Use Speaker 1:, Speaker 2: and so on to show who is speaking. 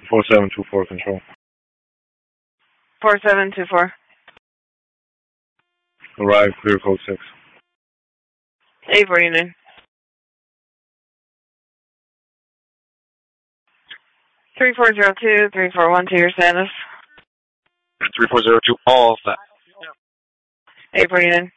Speaker 1: 4724 control.
Speaker 2: 4724.
Speaker 1: Arrive, clear code 6.
Speaker 2: 849. 3402, 3412, your status.
Speaker 3: 3402, all set.
Speaker 2: 849.